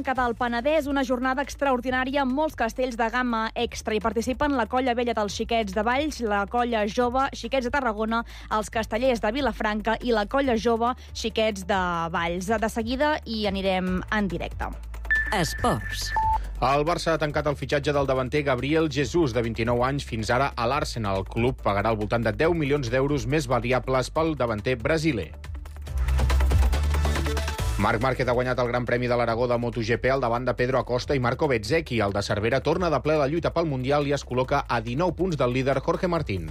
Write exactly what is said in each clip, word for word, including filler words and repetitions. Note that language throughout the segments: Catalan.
Blanca del Penedès, una jornada extraordinària amb molts castells de gamma extra. Hi participen la Colla Vella dels Xiquets de Valls, la Colla Jove Xiquets de Tarragona, els Castellers de Vilafranca i la Colla Jove Xiquets de Valls. De seguida hi anirem en directe. Esports. El Barça ha tancat el fitxatge del davanter Gabriel Jesús, de vint-i-nou anys, fins ara a l'Arsenal. El club pagarà al voltant de deu milions d'euros més variables pel davanter brasiler. Marc Márquez ha guanyat el Gran Premi de l'Aragó de MotoGP al davant de Pedro Acosta i Marco Bezzecchi. El de Cervera torna de ple a la lluita pel Mundial i es col·loca a dinou punts del líder Jorge Martín.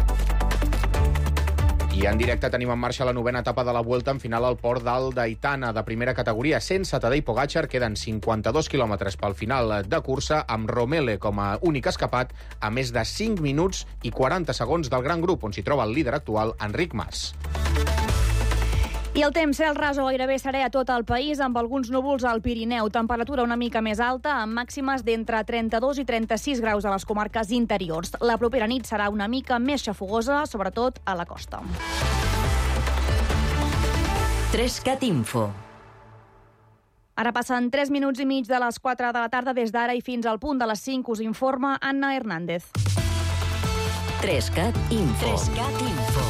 I en directe tenim en marxa la novena etapa de la Vuelta en final al port d'Alt d'Aitana, de primera categoria. Sense Tadej Pogačar, queden cinquanta-dos quilòmetres pel final de cursa, amb Romele com a únic escapat, a més de cinc minuts i quaranta segons del gran grup, on s'hi troba el líder actual, Enric Mas. I el temps, cel ras o gairebé serè a tot el país, amb alguns núvols al Pirineu. Temperatura una mica més alta, amb màximes d'entre trenta-dos i trenta-sis graus a les comarques interiors. La propera nit serà una mica més xafogosa, sobretot a la costa. Trescat Info. Ara passen tres minuts i mig de les quatre de la tarda. Des d'ara i fins al punt de les cinc us informa Anna Hernández. Trescat Info. Trescat Info.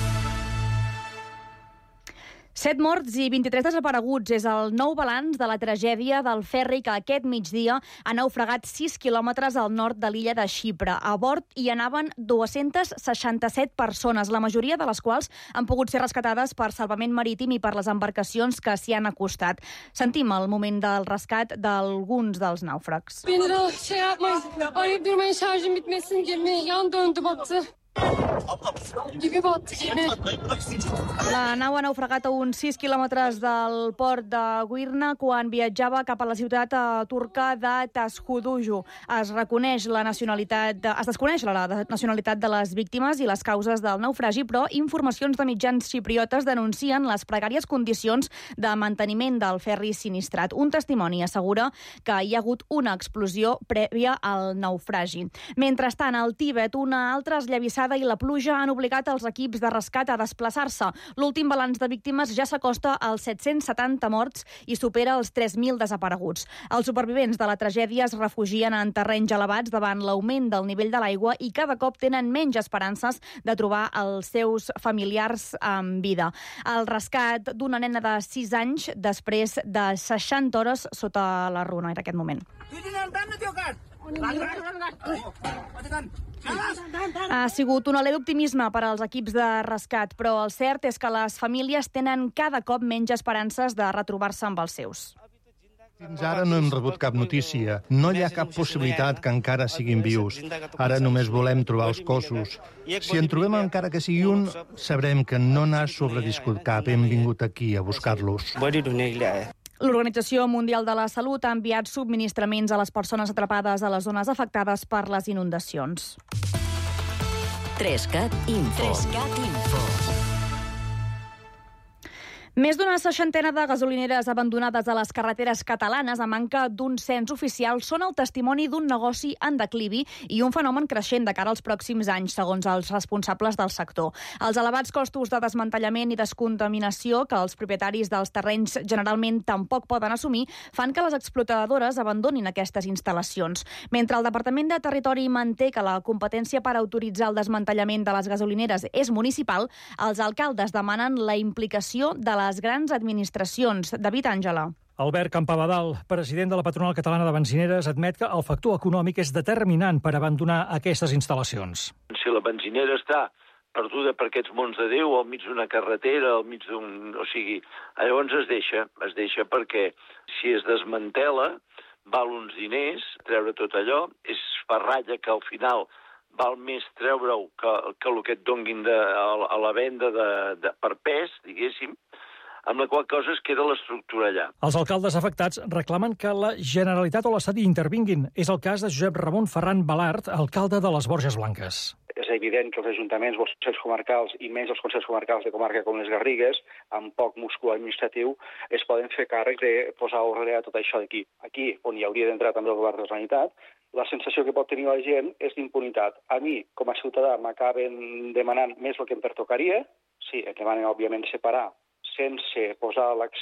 Set morts i vint-i-tres desapareguts és el nou balanç de la tragèdia del ferri que aquest migdia ha naufragat sis quilòmetres al nord de l'illa de Xipre. A bord hi anaven dos-centes seixanta-set persones, la majoria de les quals han pogut ser rescatades per salvament marítim i per les embarcacions que s'hi han acostat. Sentim el moment del rescat d'alguns dels nàufrags. Beni de şey yapmayın, arayıp durmayın, şarjım bitmesin, gemi yan döndü battı. Gibi battı gemi. La nau ha naufragat a uns sis quilòmetres del port de Guirna quan viatjava cap a la ciutat turca de Tashuduju. Es reconeix la nacionalitat, de, es desconeix la nacionalitat de les víctimes i les causes del naufragi, però informacions de mitjans xipriotes denuncien les precàries condicions de manteniment del ferri sinistrat. Un testimoni assegura que hi ha hagut una explosió prèvia al naufragi. Mentrestant, al Tíbet, una altra esllavissada i la pluja han obligat els equips de rescat a desplaçar-se. L'últim balanç de víctimes ja s'acosta als set-cents setanta morts i supera els tres mil desapareguts. Els supervivents de la tragèdia es refugien en terrenys elevats davant l'augment del nivell de l'aigua i cada cop tenen menys esperances de trobar els seus familiars en vida. El rescat d'una nena de sis anys després de seixanta hores sota la runa en aquest moment. Ha sigut un alè d'optimisme per als equips de rescat, però el cert és que les famílies tenen cada cop menys esperances de retrobar-se amb els seus. Fins ara no hem rebut cap notícia. No hi ha cap possibilitat que encara siguin vius. Ara només volem trobar els cossos. Si en trobem encara que sigui un, sabrem que no n'ha sobreviscut cap. Hem vingut aquí a buscar-los. L'Organització Mundial de la Salut ha enviat subministraments a les persones atrapades a les zones afectades per les inundacions. Trescat Info. Trescat Info. Més d'una seixantena de gasolineres abandonades a les carreteres catalanes a manca d'un cens oficial són el testimoni d'un negoci en declivi i un fenomen creixent de cara als pròxims anys, segons els responsables del sector. Els elevats costos de desmantellament i descontaminació que els propietaris dels terrenys generalment tampoc poden assumir fan que les explotadores abandonin aquestes instal·lacions. Mentre el Departament de Territori manté que la competència per autoritzar el desmantellament de les gasolineres és municipal, els alcaldes demanen la implicació de les grans administracions. David Àngela. Albert Campabadal, president de la Patronal Catalana de Benzineres, admet que el factor econòmic és determinant per abandonar aquestes instal·lacions. Si la benzinera està perduda per aquests mons de Déu, al mig d'una carretera, al mig d'un... O sigui, llavors es deixa, es deixa perquè si es desmantela val uns diners, treure tot allò, és ferralla que al final val més treure-ho que, que el que et donguin de, a, a la venda de, de, per pes, diguéssim, amb la qual cosa es queda l'estructura allà. Els alcaldes afectats reclamen que la Generalitat o l'Estat hi intervinguin. És el cas de Josep Ramon Ferran Balart, alcalde de les Borges Blanques. És evident que els ajuntaments, els consells comarcals i menys els consells comarcals de comarca com les Garrigues, amb poc múscul administratiu, es poden fer càrrec de posar ordre a tot això d'aquí. Aquí, on hi hauria d'entrar també el govern de la Generalitat, la sensació que pot tenir la gent és d'impunitat. A mi, com a ciutadà, m'acaben demanant més el que em pertocaria, sí, em demanen, òbviament, separar sense posar l'accent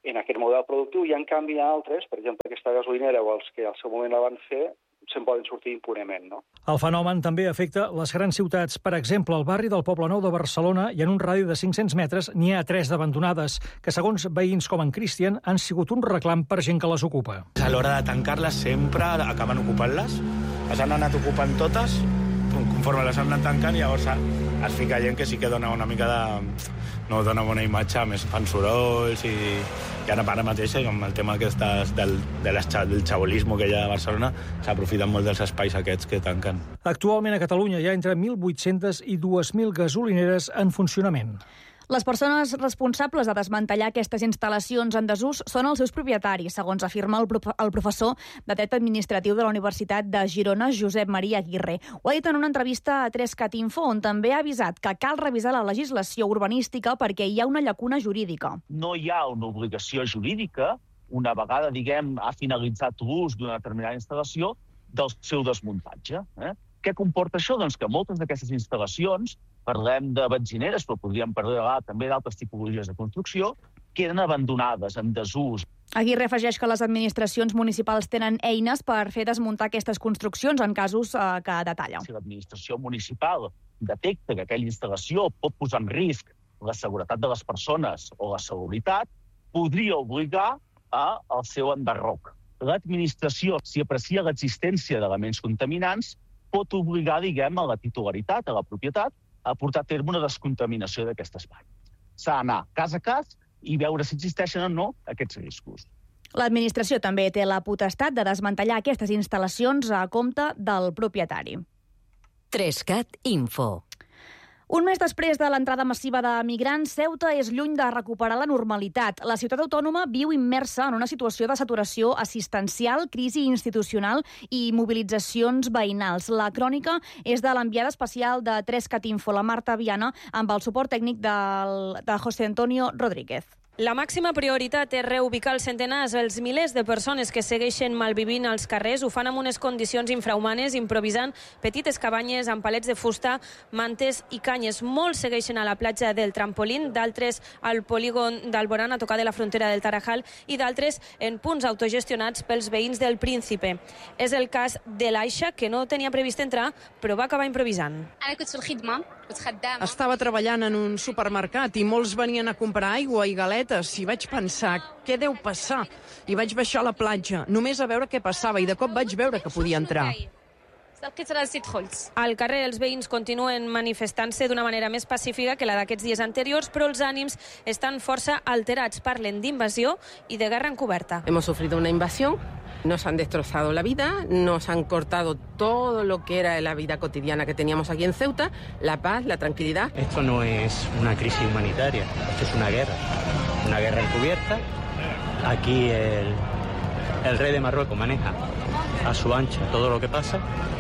en aquest model productiu, i en canvi altres, per exemple aquesta gasolinera o els que al seu moment la van fer, se'n poden sortir impunement, no? El fenomen també afecta les grans ciutats. Per exemple, al barri del Poblenou de Barcelona i en un radi de cinc-cents metres n'hi ha tres d'abandonades, que segons veïns com en Cristian han sigut un reclam per gent que les ocupa. A l'hora de tancar-les sempre acaben ocupant-les, les han anat ocupant totes, conforme les han anat tancant, llavors es fica gent que sí que dona una mica de... no dona bona imatge, a més fan sorolls i, i ara ara mateix, amb el tema aquestes del, de les, del xabolisme que hi ha a Barcelona, s'aprofiten molt dels espais aquests que tanquen. Actualment a Catalunya hi ha entre mil vuit-cents i dos mil gasolineres en funcionament. Les persones responsables de desmantellar aquestes instal·lacions en desús són els seus propietaris, segons afirma el, prof el professor de dret administratiu de la Universitat de Girona, Josep Maria Aguirre. Ho ha dit en una entrevista a tres cat info, on també ha avisat que cal revisar la legislació urbanística perquè hi ha una llacuna jurídica. No hi ha una obligació jurídica, una vegada, diguem, ha finalitzat l'ús d'una determinada instal·lació, del seu desmuntatge. Eh? Què comporta això? Doncs que moltes d'aquestes instal·lacions, parlem de benzineres, però podríem parlar també d'altres tipologies de construcció, queden abandonades, en desús. Aguirre afegeix que les administracions municipals tenen eines per fer desmuntar aquestes construccions en casos eh, que detalla. Si l'administració municipal detecta que aquella instal·lació pot posar en risc la seguretat de les persones o la salubritat, podria obligar al seu enderroc. L'administració, si aprecia l'existència d'elements contaminants, pot obligar, diguem, a la titularitat, a la propietat, a portar a terme una descontaminació d'aquest espai. S'ha d'anar cas a cas i veure si existeixen o no aquests riscos. L'administració també té la potestat de desmantellar aquestes instal·lacions a compte del propietari. tres cat info. Un mes després de l'entrada massiva de migrants, Ceuta és lluny de recuperar la normalitat. La ciutat autònoma viu immersa en una situació de saturació assistencial, crisi institucional i mobilitzacions veïnals. La crònica és de l'enviada especial de tres cat info, la Marta Viana, amb el suport tècnic del, de José Antonio Rodríguez. La màxima prioritat és reubicar els centenars, els milers de persones que segueixen malvivint als carrers. Ho fan amb unes condicions infrahumanes, improvisant petites cabanyes amb palets de fusta, mantes i canyes. Molts segueixen a la platja del Trampolín, d'altres al polígon d'Alborán, a tocar de la frontera del Tarajal, i d'altres en punts autogestionats pels veïns del Príncipe. És el cas de l'Aixa, que no tenia previst entrar, però va acabar improvisant. Estava treballant en un supermercat i molts venien a comprar aigua i galetes i vaig pensar, què deu passar? I vaig baixar a la platja, només a veure què passava, i de cop vaig veure que podia entrar. Al carrer els veïns continuen manifestant-se d'una manera més pacífica que la d'aquests dies anteriors, però els ànims estan força alterats. Parlen d'invasió i de guerra encoberta. Hemos sufrido una invasión. Nos han destrozado la vida, nos han cortado todo lo que era la vida cotidiana que teníamos aquí en Ceuta, la paz, la tranquilidad. Esto no es una crisis humanitaria, esto es una guerra, una guerra encubierta. Aquí el, el rey de Marruecos maneja a su ancha todo lo que pasa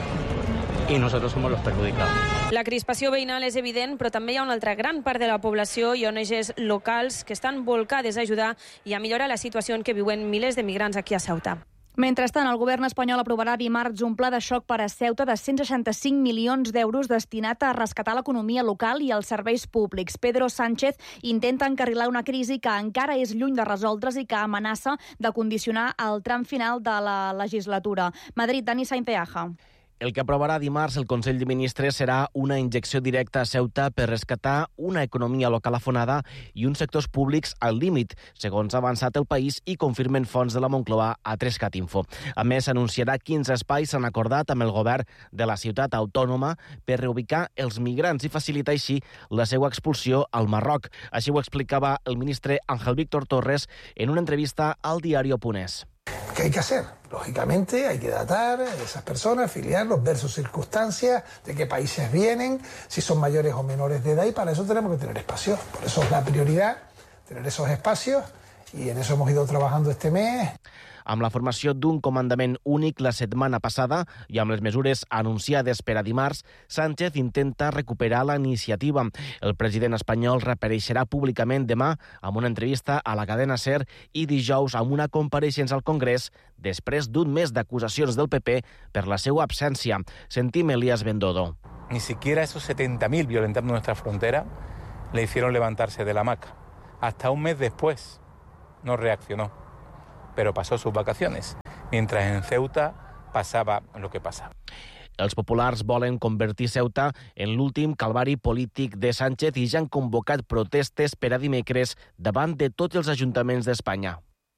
i nosotros somos los perjudicados. La crispació veïnal és evident, però també hi ha una altra gran part de la població i O N Ges locals que estan volcades a ajudar i a millorar la situació en què viuen milers de migrants aquí a Ceuta. Mentrestant, el govern espanyol aprovarà dimarts un pla de xoc per a Ceuta de cent seixanta-cinc milions d'euros destinat a rescatar l'economia local i els serveis públics. Pedro Sánchez intenta encarrilar una crisi que encara és lluny de resoldre's i que amenaça de condicionar el tram final de la legislatura. Madrid, Dani Sainteaja. El que aprovarà dimarts el Consell de Ministres serà una injecció directa a Ceuta per rescatar una economia local afonada i uns sectors públics al límit, segons ha avançat el país i confirmen fonts de la Moncloa a tres cat info. A més, anunciarà quins espais s'han acordat amb el govern de la ciutat autònoma per reubicar els migrants i facilitar així la seva expulsió al Marroc. Així ho explicava el ministre Ángel Víctor Torres en una entrevista al diario Punés. ¿Qué hay que hacer? Lógicamente hay que datar a esas personas, filiarlos, ver sus circunstancias, de qué países vienen, si son mayores o menores de edad, y para eso tenemos que tener espacios. Por eso es la prioridad, tener esos espacios, y en eso hemos ido trabajando este mes. Amb la formació d'un comandament únic la setmana passada i amb les mesures anunciades per a dimarts, Sánchez intenta recuperar la iniciativa. El president espanyol reapareixerà públicament demà amb una entrevista a la cadena SER i dijous amb una compareixença al Congrés després d'un mes d'acusacions del P P per la seva absència. Sentim Elías Bendodo. Ni siquiera esos setenta mil violentando nuestra frontera le hicieron levantarse de la hamaca. Hasta un mes después no reaccionó, pero pasó sus vacaciones, mientras en Ceuta pasaba lo que pasaba. Els populars volen convertir Ceuta en l'últim calvari polític de Sánchez i ja han convocat protestes per a dimecres davant de tots els ajuntaments d'Espanya.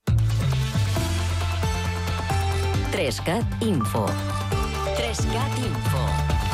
Trescat Info. Trescat Info.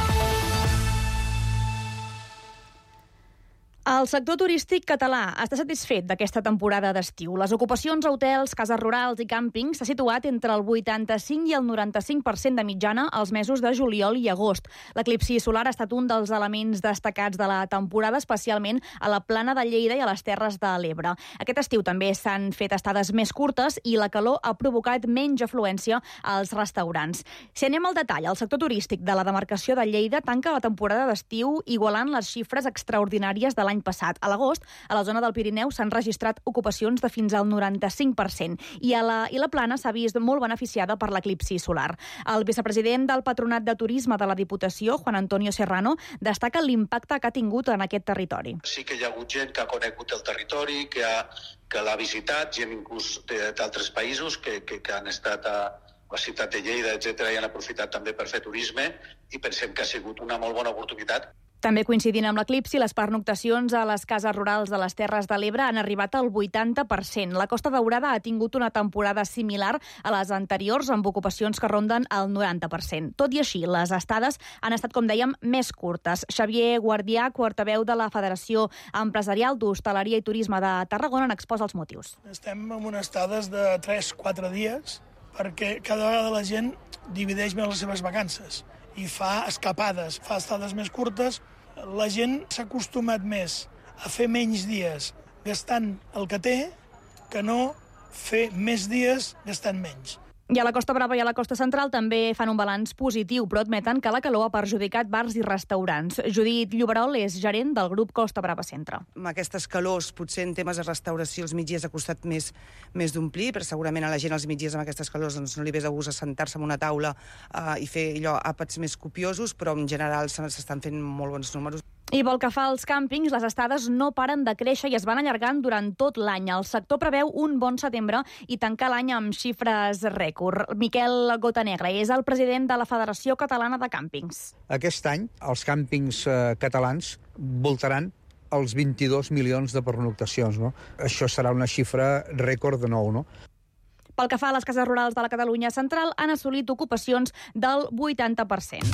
El sector turístic català està satisfet d'aquesta temporada d'estiu. Les ocupacions a hotels, cases rurals i càmpings s'ha situat entre el vuitanta-cinc i el noranta-cinc per cent de mitjana els mesos de juliol i agost. L'eclipsi solar ha estat un dels elements destacats de la temporada, especialment a la Plana de Lleida i a les Terres de l'Ebre. Aquest estiu també s'han fet estades més curtes i la calor ha provocat menys afluència als restaurants. Si anem al detall, el sector turístic de la demarcació de Lleida tanca la temporada d'estiu igualant les xifres extraordinàries de l'any passat. A l'agost, a la zona del Pirineu s'han registrat ocupacions de fins al noranta-cinc per cent i, a la, i la Plana s'ha vist molt beneficiada per l'eclipsi solar. El vicepresident del Patronat de Turisme de la Diputació, Juan Antonio Serrano, destaca l'impacte que ha tingut en aquest territori. Sí que hi ha hagut gent que ha conegut el territori, que, ha, que l'ha visitat, gent inclús d'altres països que, que, que han estat a la ciutat de Lleida, etcètera, i han aprofitat també per fer turisme i pensem que ha sigut una molt bona oportunitat. També coincidint amb l'eclipsi, les pernoctacions a les cases rurals de les Terres de l'Ebre han arribat al vuitanta per cent. La Costa Daurada ha tingut una temporada similar a les anteriors, amb ocupacions que ronden el noranta per cent. Tot i així, les estades han estat, com dèiem, més curtes. Xavier Guardià, portaveu de la Federació Empresarial d'Hostaleria i Turisme de Tarragona, n'exposa els motius. Estem en unes estades de tres a quatre dies perquè cada vegada la gent divideix més les seves vacances i fa escapades, fa estades més curtes. La gent s'ha acostumat més a fer menys dies gastant el que té que no fer més dies gastant menys. I a la Costa Brava i a la Costa Central també fan un balanç positiu, però admeten que la calor ha perjudicat bars i restaurants. Judit Lloberol és gerent del grup Costa Brava Centre. Amb aquestes calors, potser en temes de restauració, els migdies ha costat més, més d'omplir, però segurament a la gent els migdies amb aquestes calors doncs, no li ves a gust a sentar-se en una taula uh, i fer allò àpats més copiosos, però en general s'estan fent molt bons números. I pel que fa als càmpings, les estades no paren de créixer i es van allargant durant tot l'any. El sector preveu un bon setembre i tancar l'any amb xifres rècord. Miquel Gotanegra és el president de la Federació Catalana de Càmpings. Aquest any els càmpings eh, catalans voltaran els vint-i-dos milions de pernoctacions, no? Això serà una xifra rècord de nou, no? Pel que fa a les cases rurals de la Catalunya central, han assolit ocupacions del vuitanta per cent.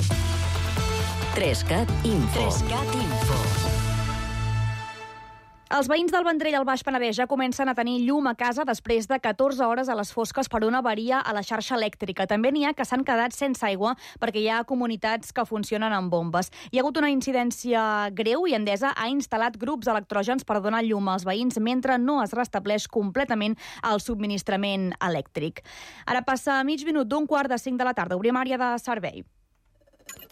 Trescat Info. Trescat Info. Els veïns del Vendrell al Baix Penedès ja comencen a tenir llum a casa després de catorze hores a les fosques per una avaria a la xarxa elèctrica. També n'hi ha que s'han quedat sense aigua perquè hi ha comunitats que funcionen amb bombes. Hi ha hagut una incidència greu i Endesa ha instal·lat grups electrògens per donar llum als veïns mentre no es restableix completament el subministrament elèctric. Ara passa mig minut d'un quart de cinc de la tarda. Obrim àrea de servei.